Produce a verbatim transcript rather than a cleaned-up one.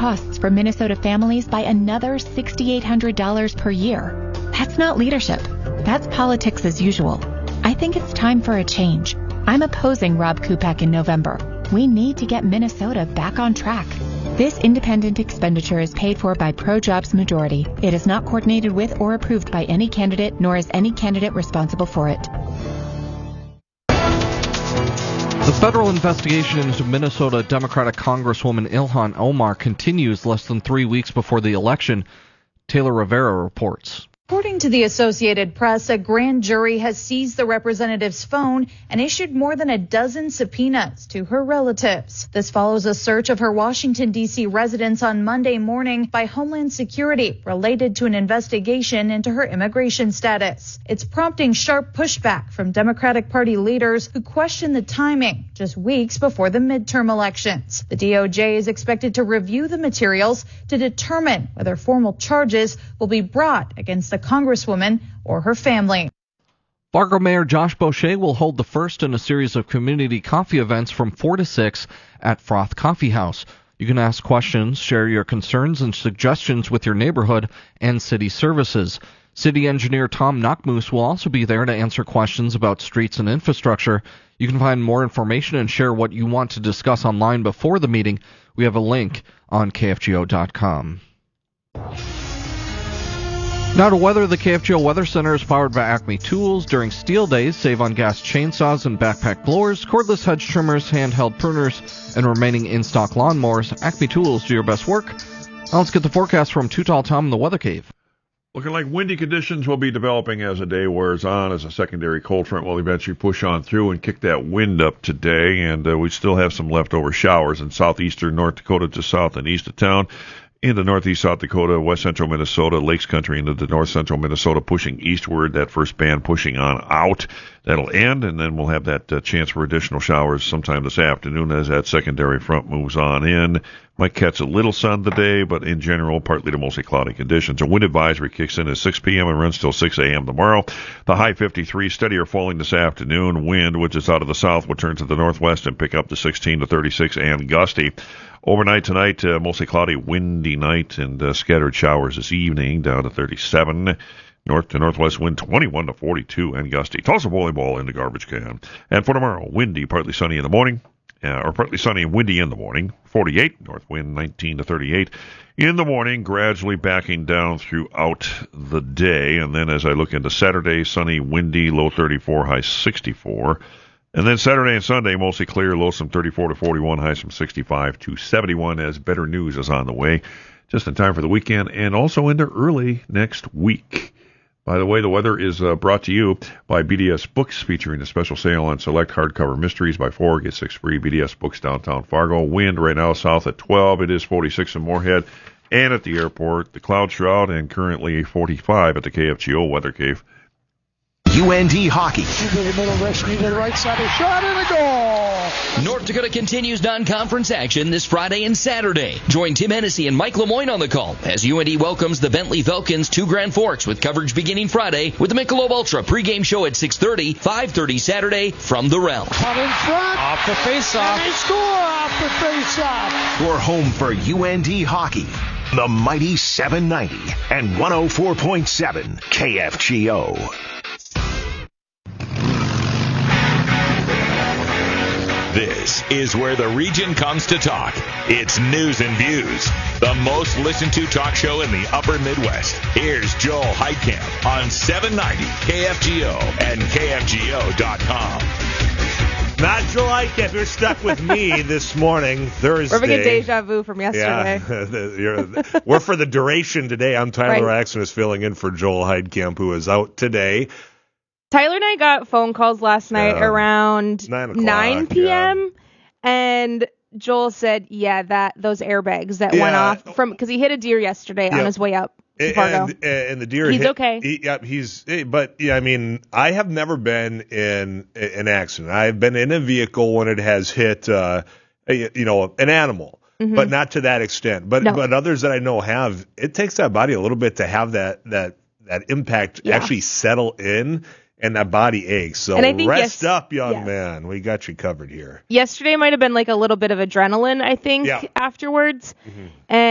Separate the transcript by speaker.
Speaker 1: costs for Minnesota families by another six thousand eight hundred dollars per year. That's not leadership. That's politics as usual. I think it's time for a change. I'm opposing Rob Kupak in November. We need to get Minnesota back on track. This independent expenditure is paid for by Pro-Jobs Majority. It is not coordinated with or approved by any candidate, nor is any candidate responsible for it.
Speaker 2: The federal investigation into Minnesota Democratic Congresswoman Ilhan Omar continues less than three weeks before the election. Taylor Rivera reports.
Speaker 3: According to the Associated Press, a grand jury has seized the representative's phone and issued more than a dozen subpoenas to her relatives. This follows a search of her Washington, D C residence on Monday morning by Homeland Security related to an investigation into her immigration status. It's prompting sharp pushback from Democratic Party leaders who question the timing just weeks before the midterm elections. The D O J is expected to review the materials to determine whether formal charges will be brought against the Congresswoman or her family.
Speaker 2: Fargo Mayor Josh Boucher will hold the first in a series of community coffee events from four to six at Froth Coffee House. You can ask questions, share your concerns and suggestions with your neighborhood and city services. City engineer Tom Knockmoose will also be there to answer questions about streets and infrastructure. You can find more information and share what you want to discuss online before the meeting. We have a link on K F G O dot com. Now to weather. The K F G O Weather Center is powered by Acme Tools. During Steel Days, save on gas chainsaws and backpack blowers, cordless hedge trimmers, handheld pruners, and remaining in-stock lawnmowers. Acme Tools, do your best work. Now let's get the forecast from Too Tall Tom in the Weather Cave.
Speaker 4: Looking like windy conditions will be developing as the day wears on, as a secondary cold front will eventually push on through and kick that wind up today. And uh, we still have some leftover showers in southeastern North Dakota to south and east of town. Into northeast South Dakota, west central Minnesota, Lakes Country, into the north central Minnesota, pushing eastward. That first band pushing on out. That'll end, and then we'll have that uh, chance for additional showers sometime this afternoon as that secondary front moves on in. Might catch a little sun today, but in general, partly to mostly cloudy conditions. A wind advisory kicks in at six p.m. and runs till six a.m. tomorrow. The high fifty-three, steadier falling this afternoon. Wind, which is out of the south, will turn to the northwest and pick up to sixteen to thirty-six and gusty. Overnight tonight, uh, mostly cloudy, windy night, and uh, scattered showers this evening, down to thirty-seven. North to northwest wind twenty-one to forty-two and gusty. Toss a volleyball in the garbage can. And for tomorrow, windy, partly sunny in the morning, uh, or partly sunny and windy in the morning, forty-eight. North wind nineteen to thirty-eight. In the morning, gradually backing down throughout the day. And then as I look into Saturday, sunny, windy, low thirty-four, high sixty-four. And then Saturday and Sunday, mostly clear, lows from thirty-four to forty-one, highs from sixty-five to seventy-one, as better news is on the way. Just in time for the weekend and also into early next week. By the way, the weather is uh, brought to you by B D S Books, featuring a special sale on select hardcover mysteries. Buy four, get six free. B D S Books, downtown Fargo. Wind right now south at twelve. It is forty-six in Moorhead and at the airport. The cloud shroud, and currently forty-five at the K F G O Weather Cave.
Speaker 5: U N D Hockey.
Speaker 6: To the middle, rescue to the right side, a shot and a goal!
Speaker 7: North Dakota continues non-conference action this Friday and Saturday. Join Tim Hennessy and Mike Lemoyne on the call as U N D welcomes the Bentley Falcons to Grand Forks, with coverage beginning Friday with the Michelob Ultra pregame show at six thirty, five thirty Saturday from the Realm.
Speaker 6: Out in front,
Speaker 8: off the faceoff,
Speaker 6: and they score off the faceoff.
Speaker 5: Your home for U N D Hockey. The mighty seven ninety and one oh four point seven K F G O.
Speaker 9: This is where the region comes to talk. It's News and Views, the most listened to talk show in the upper Midwest. Here's Joel Heitkamp on seven ninety K F G O and K F G O dot com.
Speaker 10: Not Joel Heitkamp. You're stuck with me this morning, Thursday.
Speaker 11: We're having a deja vu from yesterday.
Speaker 10: Yeah. We're for the duration today. I'm Tyler
Speaker 11: Right.
Speaker 10: Axon is filling in for Joel Heitkamp, who is out today.
Speaker 11: Tyler and I got phone calls last night
Speaker 10: Yeah.
Speaker 11: around
Speaker 10: Nine
Speaker 11: nine
Speaker 10: o'clock,
Speaker 11: p.m. and Joel said, "Yeah, that those airbags that went
Speaker 10: Yeah.
Speaker 11: off from because he hit a deer yesterday
Speaker 10: Yeah.
Speaker 11: on his way up to Fargo."
Speaker 10: And, and the deer
Speaker 11: He's
Speaker 10: hit,
Speaker 11: okay.
Speaker 10: He, yeah, he's. But yeah, I mean, I have never been in an accident. I've been in a vehicle when it has hit, uh, a, you know, an animal,
Speaker 11: Mhm.
Speaker 10: but not to that extent. But
Speaker 11: No.
Speaker 10: but others that I know have. It takes that body a little bit to have that that that impact
Speaker 11: Yeah.
Speaker 10: actually settle in. And that body aches. So
Speaker 11: And I think
Speaker 10: rest
Speaker 11: yes-
Speaker 10: up, young
Speaker 11: yes.
Speaker 10: man. We got you covered here.
Speaker 11: Yesterday might have been like a little bit of adrenaline, I think,
Speaker 10: Yeah.
Speaker 11: afterwards.
Speaker 10: Mhm.
Speaker 11: And